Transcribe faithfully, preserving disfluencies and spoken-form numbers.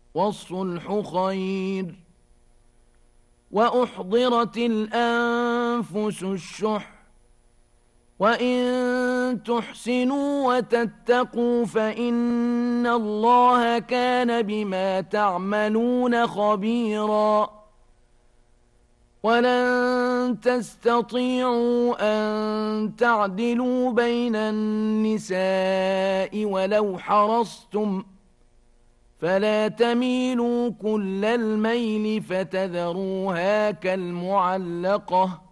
والصلح خير. وأحضرت الأنفس الشح وإن تحسنوا وتتقوا فإن الله كان بما تعملون خبيرا. ولن تستطيعوا أن تعدلوا بين النساء ولو حرصتم، فلا تميلوا كل الميل فتذروها كالمعلقة